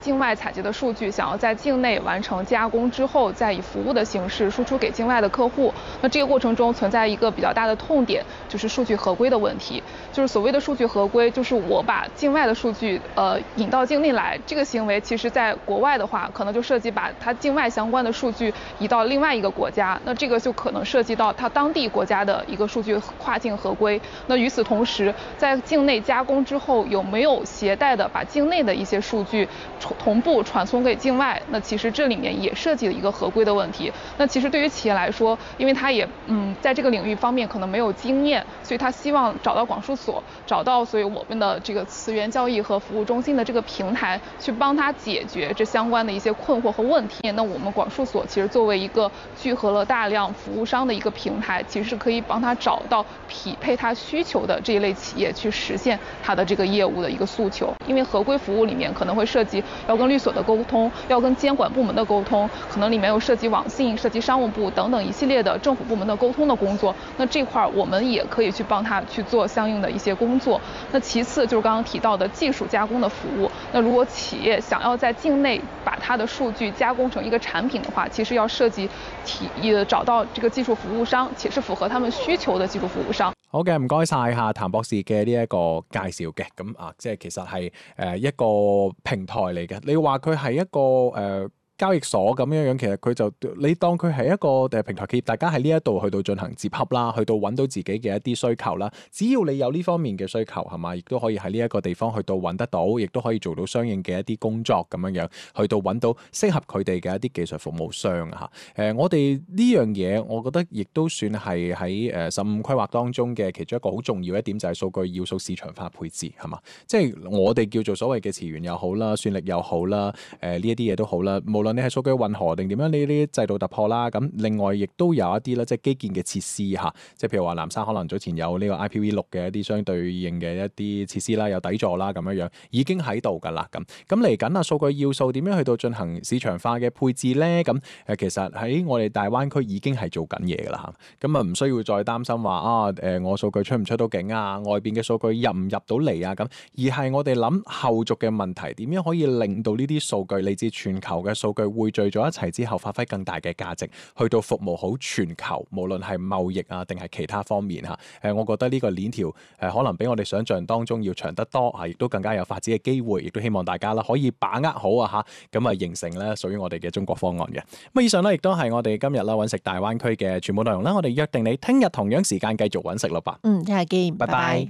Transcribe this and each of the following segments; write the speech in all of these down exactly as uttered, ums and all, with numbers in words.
境外采集的数据想要在境内完成加工之后，再以服务的形式输出给境外的客户。那这个过程中存在一个比较大的痛点，就是数据合规的问题。就是所谓的数据合规，就是我把境外的数据呃引到境内来，这个行为其实在国外的话，可能就涉及把它境外相关的数据移到另外一个国家，那这个就可能涉及到它当地国家的一个数据跨境合规。那与此同时，在境内加工之后，有没有携带的把境内的一些数据同步传送给境外，那其实这里面也涉及了一个合规的问题。那其实对于企业来说，因为它也嗯在这个领域方面可能没有经验，所以他希望找到广数所，找到所以我们的这个词源交易和服务中心的这个平台，去帮他解决这相关的一些困惑和问题。那我们广数所其实作为一个聚合了大量服务商的一个平台，其实是可以帮他找到匹配他需求的这一类企业，去实现他的这个业务的一个诉求。因为合规服务里面可能会涉及要跟律所的沟通，要跟监管部门的沟通，可能里面有涉及网信、涉及商务部等等一系列的政府部门的沟通的工作。那这块我们也可以去帮他去做相应的一些工作。那其次就是刚刚提到的技术加工的服务。那如果企业想要在境内把它的数据加工成一个产品的话，其實要涉及提也找到這個技術服務商，且是符合他們需求的技術服務商。 好嘅，唔該晒嚇譚博士嘅呢一個介紹嘅，咁啊，即係其實係誒一個平台嚟嘅。你話佢係一個誒、呃交易所咁樣樣，其實佢就你當佢係一個誒平台企業，大家喺呢一度去到進行接洽啦，去到揾到自己嘅一啲需求啦。只要你有呢方面嘅需求係嘛，亦都可以喺呢一個地方去到揾得到，亦都可以做到相應嘅一啲工作咁樣樣，去到揾到適合佢哋嘅一啲技術服務商啊嚇。誒，我哋呢樣嘢，我覺得亦都算係喺誒十五規劃當中嘅其中一個好重要一點，就係數據要素市場化配置係嘛。即係我哋叫做所謂嘅詞源又好啦，算力又好啦，誒呢一啲嘢都好啦，無論你係數據混合定點樣呢啲制度突破啦，咁另外亦都有一啲咧，即係基建嘅設施嚇，即係譬如話南沙可能早前有呢個 I P V 六嘅一啲相對應嘅一啲設施啦，有底座啦咁樣樣，已經喺度㗎啦。咁咁嚟緊啊，數據要素點樣去到進行市場化嘅配置咧？咁誒其實喺我哋大灣區已經係做緊嘢㗎啦嚇，咁啊唔需要再擔心話啊誒我數據出唔出到境啊，外邊嘅數據入唔入到嚟啊咁，而係我哋諗後續嘅問題點樣可以令到呢啲數據嚟自全球嘅數據匯聚咗一齊之後，發揮更大嘅價值，去到服務好全球，無論係貿易啊，定係其他方面嚇。誒，我覺得呢個鏈條誒，可能比我哋想象當中要長得多嚇，亦都更加有發展嘅機會，亦都希望大家啦可以把握好啊嚇，咁啊形成咧屬於我哋嘅中國方案嘅。咁以上咧亦都係我哋今日啦揾食大灣區嘅全部內容啦。我哋約定你聽日同樣時間繼續揾食咯吧。 嗯，聽日見， 拜拜。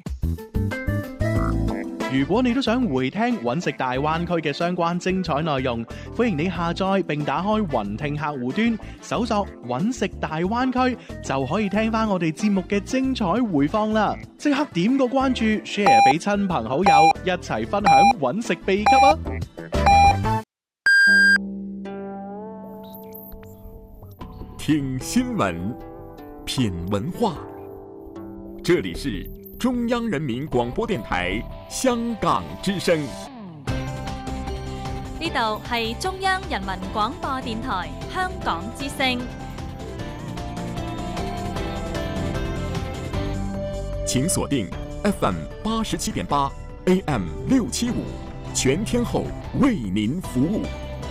如果你都想回聽揾食大灣區嘅相關精彩內容，歡迎你下載並打開雲聽客戶端，搜索揾食大灣區，就可以聽翻我哋節目嘅精彩回放啦！即刻點個關注 ，share 俾親朋好友，一齊分享揾食秘笈啊！ 聽新聞，品文化，這裡是中央人民廣播電台香港之聲。 呢度係中央人民廣播電台香港之聲。 請鎖定 F M 八十七點八 A M 六七五，全天候為您服務。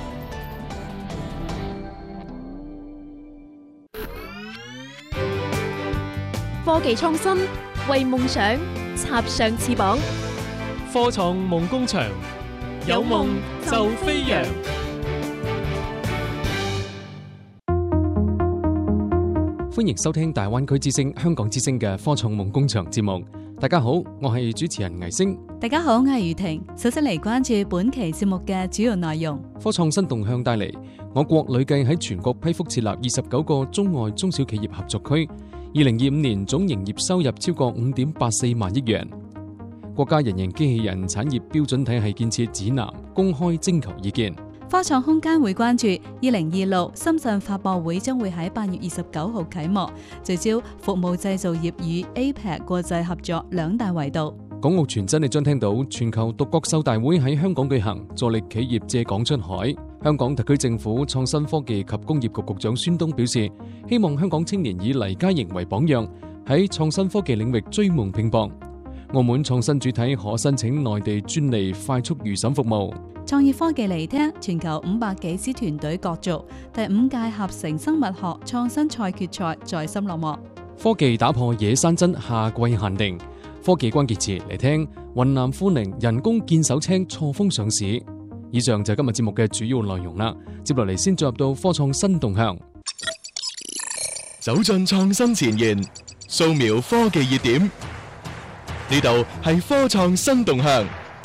科技創新，為夢想插上翅膀。 科創夢工場，有夢就飛揚。歡迎收聽大灣區之聲、香港之聲嘅科創夢工場節目。大家好，我係主持人魏星。 大家好，我係余婷。首先嚟關注本期節目嘅主要內容。 科創新動向帶嚟，我國累計喺全國批覆設立二十九個中外中小企業合作區。二零二五年總營業收入超過五點八四萬億元。國家人形機器人產業標準體系建設指南公開徵求意見。 科創空間會關注二零二六深圳發博會將會喺八月二十九號啟幕，聚焦服務製造業與 A P E C 國際合作兩大維度。 港澳傳真你將聽到全球獨角獸大會喺香港舉行，助力企業借港出海。香港特區政府創新科技及工業局局長孫東表示，希望香港青年以黎佳瑩為榜樣，喺創新科技領域追夢拼搏。澳門創新主體可申請內地專利快速預審服務。 創意科技嚟聽，全球五百幾支團隊角逐，第五屆合成生物學創新賽決賽在深落幕。 科技打破野山珍夏季限定，科技關鍵詞嚟聽，雲南富寧人工見手青錯峰上市。以上就係今日節目嘅主要內容啦。接落嚟先進入到科創新動向， 走進創新前沿，掃描科技熱點，呢度係科創新動向。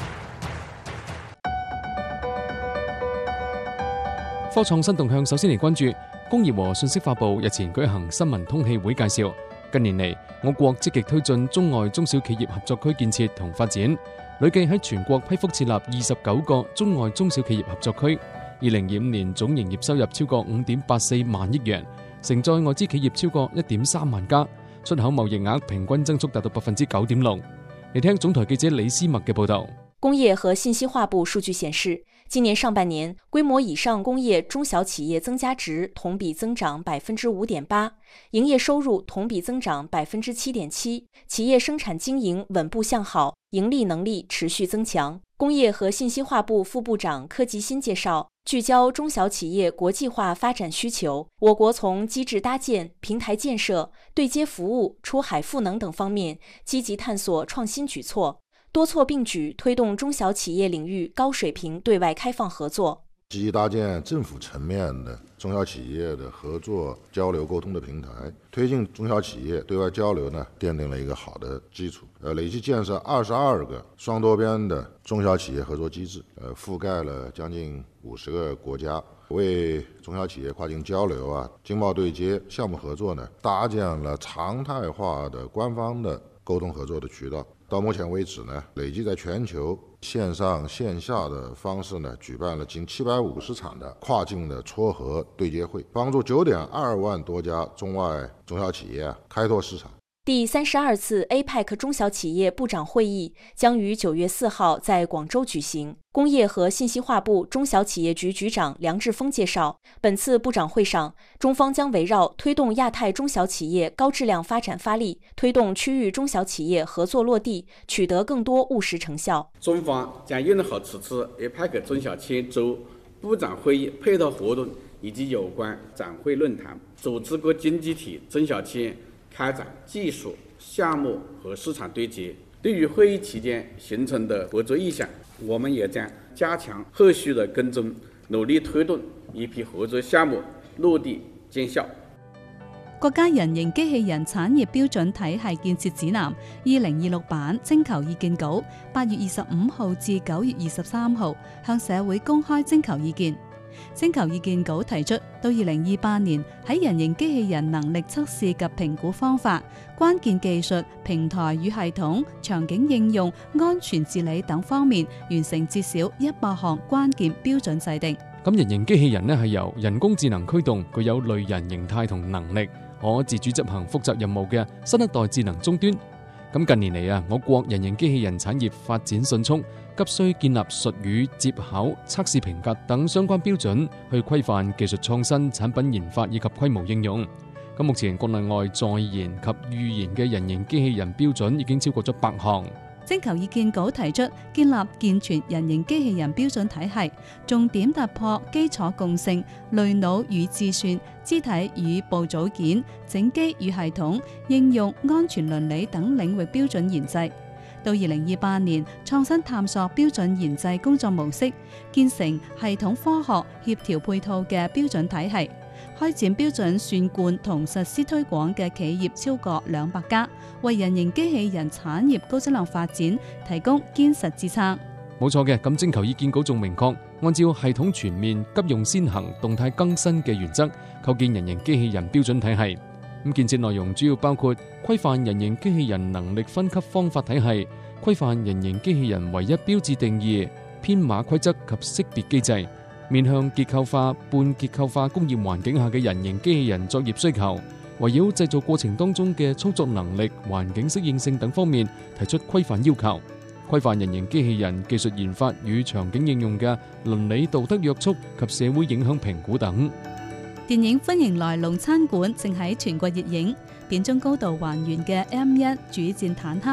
科創新動向首先嚟關注工業和信息發布日前舉行新聞通氣會介紹，近年嚟我國積極推進中外中小企業合作區建設同發展，累計喺全國批復設立二十九個中外中小企業合作區。二零二五年總營業收入超過五點八四萬億元，承載外資企業超過一點三萬家，出口貿易額平均增速達到百分之九點六。嚟聽總台記者李思默嘅報道。 工業和信息化部數據顯示，今年上半年規模以上工業中小企業增加值同比增長百分之五點八，營業收入同比增長百分之七點七，企業生產經營穩步向好，盈利能力持續增強。工業和信息化部副部長柯吉新介紹，聚焦中小企業國際化發展需求，我國從機制搭建、平台建設、對接服務、出海賦能等方面積極探索創新舉措，多措並舉推動中小企業領域高水平對外開放合作， 積極搭建政府層面的中小企業的合作交流溝通的平台，推進中小企業對外交流呢，奠定了一個好的基礎。呃，累計建設二十二個雙多邊的中小企業合作機制，呃，覆蓋了將近五十個國家，為中小企業跨境交流啊、經貿對接、項目合作呢，搭建了常態化的官方的溝通合作的渠道。到目前為止呢，累計在全球線上線下的方式呢，舉辦了近七百五十場的跨境的撮合對接會，幫助九點二萬多家中外中小企業開拓市場。 第三十二次 A P E C 中小企業部長會議將於九月四號在廣州舉行。工業和信息化部中小企業局局長梁志峰介紹，本次部長會上，中方將圍繞推動亞太中小企業高質量發展發力，推動區域中小企業合作落地，取得更多務實成效。 中方將用好此次 A P E C 中小企業周部長會議配套活動以及有關展會論壇，組織各經濟體中小企業開展技術、項目和市場對接。對於會議期間形成的合作意向，我們也將加強後續的跟蹤，努力推動一批合作項目落地見效。 國家人形機器人產業標準體系建設指南二零二六版徵求意見稿，八月二十五號至九月二十三號向社會公開徵求意見。徵求意見稿提出，到二零二八年喺人形機器人能力測試及評估方法、關鍵技術、平台與系統、場景應用、安全治理等方面完成至少一百項關鍵標準制定。 咁人形機器人呢係由人工智能驅動，具有類人形態同能力，可自主執行複雜任務嘅新一代智能終端。咁近年嚟啊，我國人形機器人產業發展迅速，急需建立術語、接口、測試評格等相關標準，去規範技術創新、產品研發以及規模應用。咁目前國內外在研及預研嘅人形機器人標準已經超過咗百項。 徵求意見稿提出建立健全人形機器人標準體系，重點突破基礎共性、類腦與自算、肢體與部組件、整機與系統、應用、安全倫理等領域標準研製。到二零二八年，創新探索標準研製工作模式，建成系統科學協調配套嘅標準體系。開展標準算貫同實施推廣嘅企業超過兩百家，為人形機器人產業高質量發展提供堅實支撐。 冇錯嘅，咁徵求意見稿仲明確，按照系統全面、急用先行、動態更新嘅原則，構建人形機器人標準體系。咁建設內容主要包括規範人形機器人能力分級方法體系，規範人形機器人唯一標誌定義、編碼規則及識別機制，面向結構化、半結構化工業環境下嘅人形機器人作業需求，圍繞製造過程當中嘅操作能力、環境適應性等方面提出規範要求，規範人形機器人技術研發與場景應用嘅倫理道德約束及社會影響評估等。 電影《歡迎來龍餐館》正喺全國熱映，片中高度還原嘅 M 一主戰坦克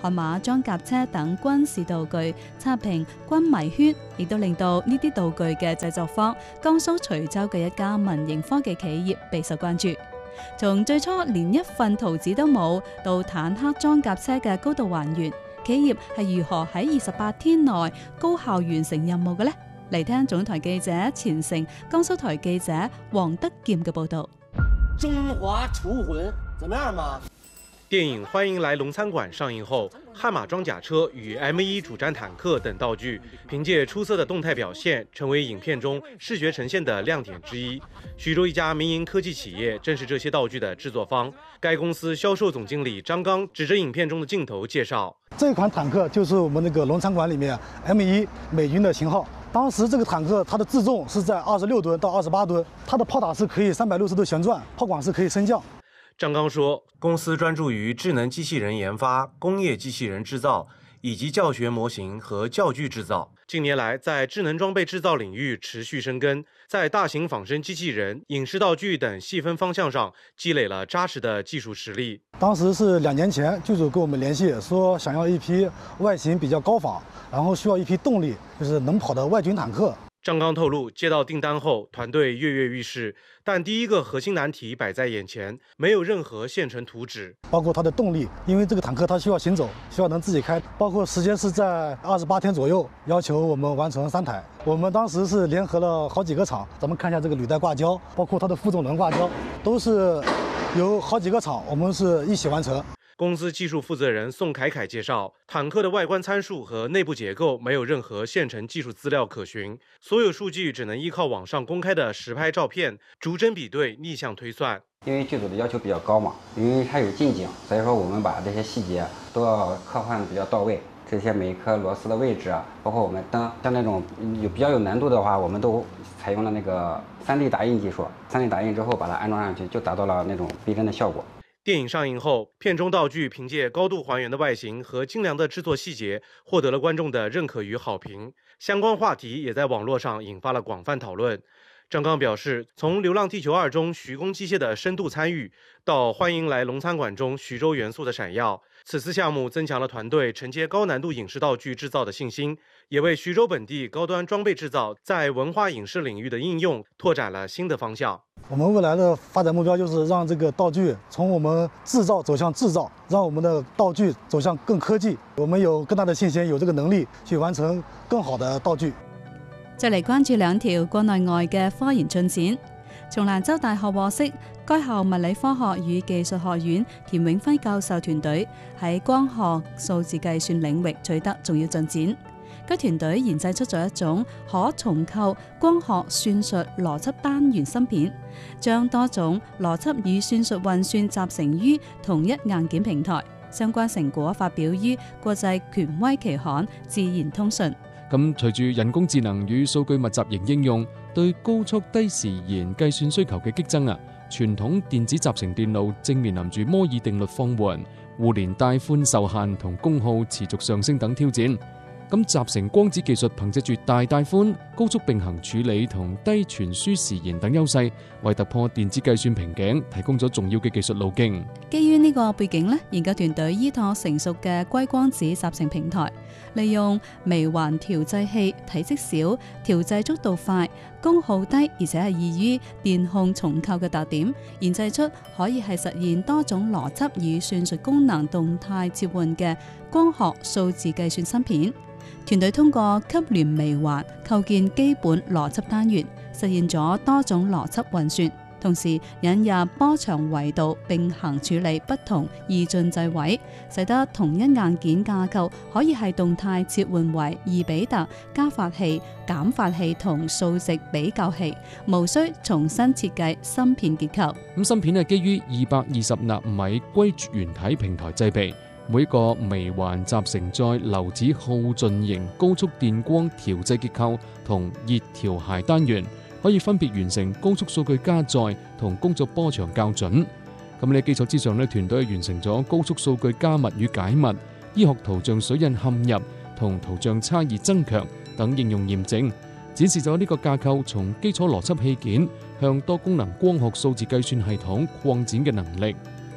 悍馬裝甲車等軍事道具刷屏軍迷圈，亦都令到呢啲道具嘅製作方江蘇徐州嘅一家民營科技企業備受關注。從最初連一份圖紙都冇，到坦克裝甲車嘅高度還原，企業係如何喺二十八天內高效完成任務嘅呢？嚟聽總台記者錢成、江蘇台記者黃德劍嘅報導。 中華廚魂，怎麼樣嘛？ 電影《歡迎來龍餐館》上映後，悍馬裝甲車與 M 一 主戰坦克等道具，憑借出色的動態表現，成為影片中視覺呈現的亮點之一。徐州一家民營科技企業正是這些道具的製作方。該公司銷售總經理張剛指着影片中的鏡頭介紹： 這款坦克就是我們那個龍餐館裡面 M 一 美軍的型號。當時這個坦克它的自重是在二十六噸到二十八噸，它的炮塔是可以三百六十度旋轉，炮管是可以升降。 張剛說，公司專注於智能機器人研發、工業機器人製造以及教學模型和教具製造。近年來，在智能裝備製造領域持續深耕，在大型仿生機器人、影視道具等細分方向上積累了紮實的技術實力。 當時是兩年前，劇組跟我們聯繫，說想要一批外形比較高仿，然後需要一批動力，就是能跑的外軍坦克。 張剛透露，接到訂單後，團隊躍躍欲試，但第一個核心難題擺在眼前，沒有任何現成圖紙。 包括它的動力，因為這個坦克它需要行走，需要能自己開，包括時間是在二十八天左右，要求我們完成三台。我們當時是聯合了好幾個廠，咱們看一下這個履帶掛膠，包括它的負重輪掛膠，都是由好幾個廠，我們是一起完成。 公司技術負責人宋凱凱介紹，坦克的外觀參數和內部結構沒有任何現成技術資料可循，所有數據只能依靠網上公開的實拍照片逐幀比對、逆向推算。 因為劇組的要求比較高嘛，因為它有近景，所以說我們把這些細節都要刻畫得比較到位。這些每一顆螺絲的位置啊，包括我們燈，像那種有比較有難度的話，我們都採用了那個三 D 打印技術。三 D 打印之後把它安裝上去，就達到了那種逼真的效果。 電影上映後，片中道具憑借高度還原的外形和精良的製作細節，獲得了觀眾的認可與好評。相關話題也在網絡上引發了廣泛討論。張剛表示，從《流浪地球二》中徐工機械的深度參與，到《歡迎來龍餐館》中徐州元素的閃耀，此次項目增強了團隊承接高難度影視道具製造的信心，也為徐州本地高端裝備製造在文化影視領域的應用拓展了新的方向。 我們未來的發展目標就是讓這個道具從我們製造走向製造，讓我們的道具走向更科技。我們有更大的信心，有這個能力去完成更好的道具。 再嚟關注兩條國內外嘅科研進展。從蘭州大學獲悉，該校物理科學與技術學院田永輝教授團隊喺光學數字計算領域取得重要進展。該團隊研製出咗一種可重構光學算術邏輯單元芯片，將多種邏輯與算術運算集成於同一硬件平台。相關成果發表於國際權威期刊《自然通訊》。 咁隨住人工智能與數據密集型應用對高速低時延計算需求嘅激增啊，傳統電子集成電路正面臨住摩爾定律放緩、互聯帶寬受限同功耗持續上升等挑戰。咁集成光子技術憑藉住大帶寬、高速並行處理同低傳輸時延等優勢，為突破電子計算瓶頸提供咗重要嘅技術路徑。 基於呢個背景呢，研究團隊依託成熟嘅硅光子集成平台，利用微環調製器，體積小、調製速度快、功耗低，而且係易於電控重構嘅特點，研製出可以係實現多種邏輯與算術功能動態切換嘅光學數字計算芯片。團隊通過級聯微環構建基本邏輯單元，實現咗多種邏輯運算，同時引入波長維度並行處理不同二進制位，使得同一硬件架構可以係動態切換為二比特加法器、減法器同數值比較器，無需重新設計芯片結構。 咁芯片係基於二百二十納米硅原體平台製備。每一個微環集成在流子耗盡型高速電光調製結構同熱調諧單元，可以分別完成高速數據加載同工作波長校準。咁呢基礎之上呢，團隊完成咗高速數據加密與解密、醫學圖像水印嵌入同圖像差異增強等應用驗證，展示咗呢個架構從基礎邏輯器件向多功能光學數字計算系統擴展嘅能力。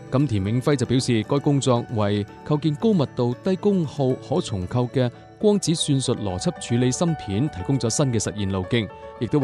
咁田永輝就表示，該工作為構建高密度、低功耗、可重構嘅光子算術邏輯處理芯片提供咗新嘅實現路徑，亦都